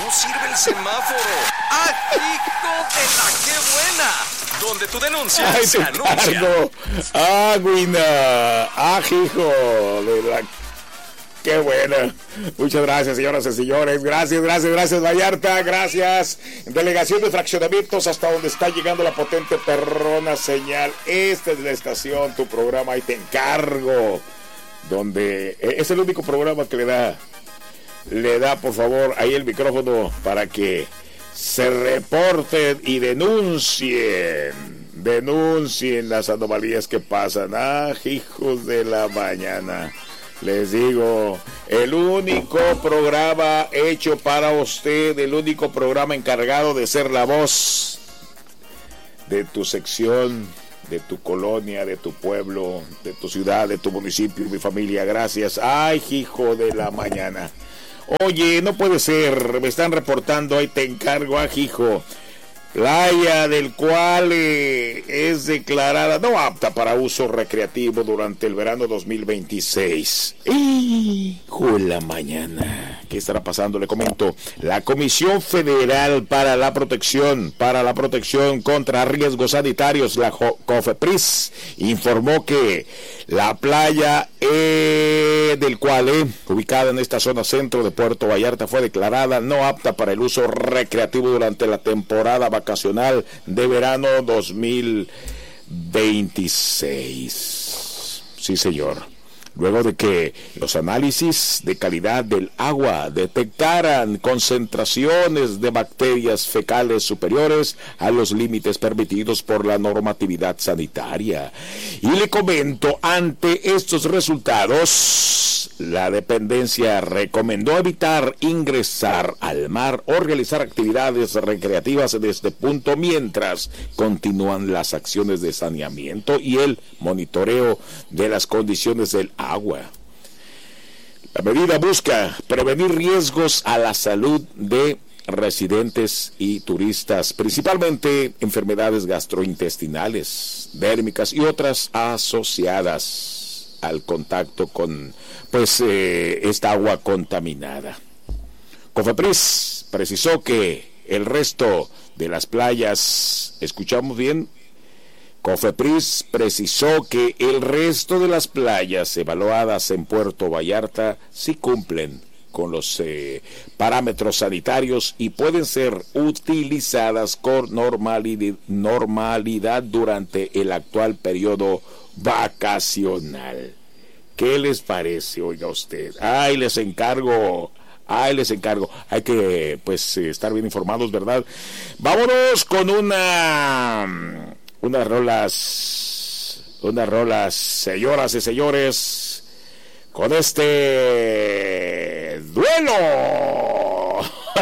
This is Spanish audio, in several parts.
No sirve el semáforo. ¡Ah, hijo de la qué buena! Donde tu denuncia se anuncia. Guina. Hijo de la qué buena. Muchas gracias, señoras y señores. Gracias, Vallarta. Gracias, delegación de fraccionamientos, hasta donde está llegando la potente perrona señal. Esta es la estación, tu programa, ahí te encargo. Donde es el único programa que le da, por favor, ahí el micrófono para que se reporten y denuncien las anomalías que pasan. Hijos de la mañana. Les digo, el único programa hecho para usted, el único programa encargado de ser la voz de tu sección, de tu colonia, de tu pueblo, de tu ciudad, de tu municipio, mi familia. Gracias. Hijo de la mañana. Oye, no puede ser, me están reportando, ahí te encargo, hijo. Playa del cual es declarada no apta para uso recreativo durante el verano 2026. Hijo de la mañana. ¿Qué estará pasando? Le comento. La Comisión Federal para la Protección contra Riesgos Sanitarios, la COFEPRIS, informó que la playa del Cuale, ubicada en esta zona centro de Puerto Vallarta, fue declarada no apta para el uso recreativo durante la temporada vacacional de verano 2026. Sí, señor. Luego de que los análisis de calidad del agua detectaran concentraciones de bacterias fecales superiores a los límites permitidos por la normatividad sanitaria. Y le comento, ante estos resultados, la dependencia recomendó evitar ingresar al mar o realizar actividades recreativas en este punto mientras continúan las acciones de saneamiento y el monitoreo de las condiciones del agua. La medida busca prevenir riesgos a la salud de residentes y turistas, principalmente enfermedades gastrointestinales, dérmicas y otras asociadas al contacto con esta agua contaminada. COFEPRIS precisó que el resto de las playas, ¿escuchamos bien? COFEPRIS precisó que el resto de las playas evaluadas en Puerto Vallarta sí cumplen con los parámetros sanitarios y pueden ser utilizadas con normalidad durante el actual periodo vacacional. ¿Qué les parece? Oiga usted. Les encargo. Hay que estar bien informados, ¿verdad? Vámonos con unas rolas, señoras y señores, con este duelo.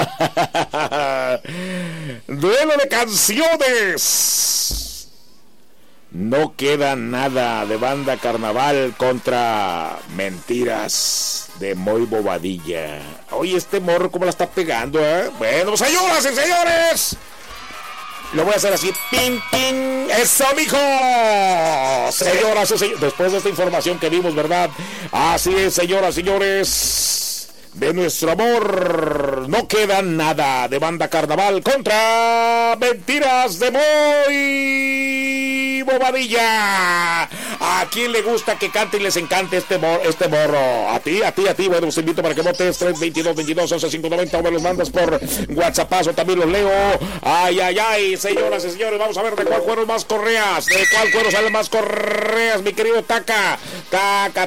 Duelo de canciones. No queda nada, de Banda Carnaval contra Mentiras de Moy Bobadilla. Oye, este morro cómo la está pegando, ¿eh? Bueno, señoras y señores, lo voy a hacer así. ¡Pin, pin! ¡Eso, mijo! Señoras y señores, después de esta información que vimos, ¿verdad? Así es, señoras y señores. De nuestro amor no queda nada, de Banda Carnaval contra Mentiras de Moy Bobadilla. ¿A quién le gusta que cante y les encante este morro? A ti. Bueno, os invito para que votes 322-22-11-590 o me los mandas por WhatsApp o también los leo. Ay, señoras y señores, vamos a ver de cuál fueron más correas. ¿De cuál cuero salen más correas, mi querido Taca? Taca,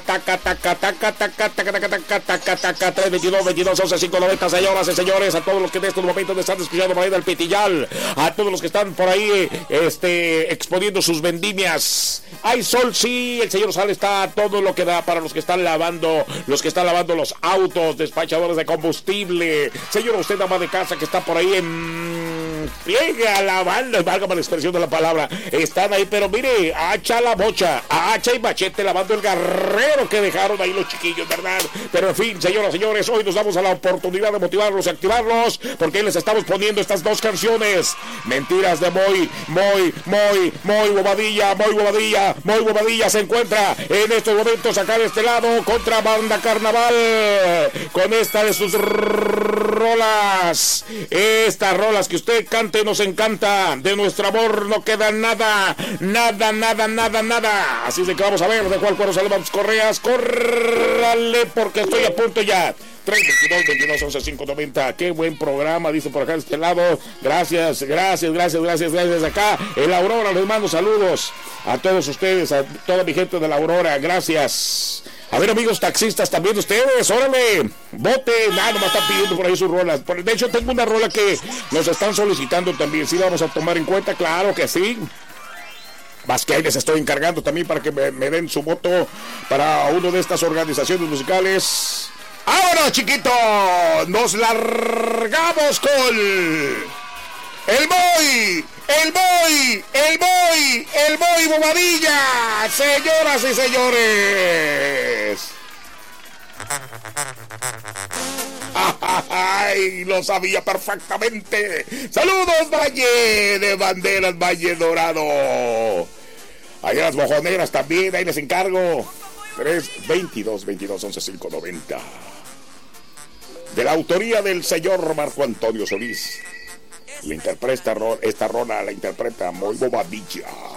322-22-11-590, señoras y señores, a todos los que en estos momentos están escuchando por ahí del Pitillal, a todos los que están por ahí exponiendo sus vendimias. Hay sol, sí, el señor Sal está todo lo que da para los que están lavando los autos, despachadores de combustible. Señora, usted ama de casa que está por ahí en pliegue a la banda, válgame la expresión de la palabra, están ahí, pero mire, hacha la bocha, hacha y machete lavando el garrero que dejaron ahí los chiquillos, ¿verdad? Pero en fin, señoras, señores, hoy nos damos a la oportunidad de motivarlos y activarlos, porque les estamos poniendo estas dos canciones, mentiras de Moy Bobadilla se encuentra en estos momentos acá de este lado contra Banda Carnaval, con esta de sus rolas, estas rolas que usted cante nos encanta, de nuestro amor no queda nada, así es de que vamos a ver de cuál cuero sale Vamos Correas, córrale porque estoy a punto ya. 322-22-11-590. Qué buen programa, dice por acá de este lado. Gracias acá en la Aurora. Les mando saludos a todos ustedes, a toda mi gente de la Aurora. Gracias. A ver, amigos taxistas, también ustedes, órale, voten. No me están pidiendo por ahí sus rolas. De hecho, tengo una rola que nos están solicitando también. Sí, la vamos a tomar en cuenta, claro que sí. Más que ahí les estoy encargando también para que me den su voto para una de estas organizaciones musicales. Ahora, chiquito, nos largamos con el Boy Bobadilla, señoras y señores. Ay, lo sabía perfectamente. Saludos, Valle de Banderas, Valle Dorado. Allá las mojoneras también, ahí les encargo. 322-22-11-590. De la autoría del señor Marco Antonio Solís. La interpreta esta rola, la interpreta Moy Bobadilla.